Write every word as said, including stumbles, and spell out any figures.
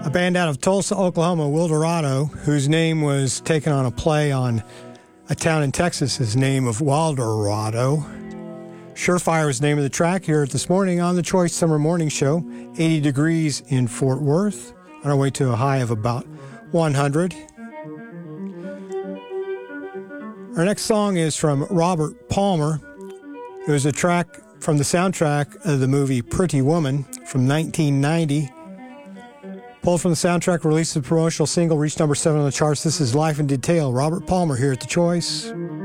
A band out of Tulsa, Oklahoma, Wildorado, whose name was taken on a play on a town in Texas's name of Wildorado. Surefire is the name of the track here this morning on the Choice Summer Morning Show. eighty degrees in Fort Worth, on our way to a high of about one hundred. Our next song is from Robert Palmer. It was a track from the soundtrack of the movie Pretty Woman from nineteen ninety. Pulled from the soundtrack, released the promotional single, reached number seven on the charts. This is Life in Detail. Robert Palmer here at The Choice.